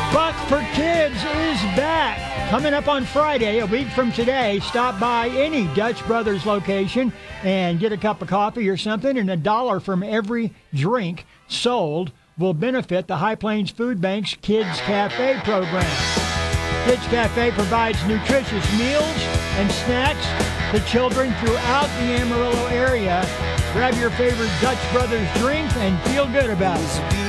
Buck for Kids is back. Coming up on Friday, a week from today, stop by any Dutch Brothers location and get a cup of coffee or something, and $1 from every drink sold will benefit the High Plains Food Bank's Kids Cafe program. Kids Cafe provides nutritious meals and snacks to children throughout the Amarillo area. Grab your favorite Dutch Brothers drink and feel good about it.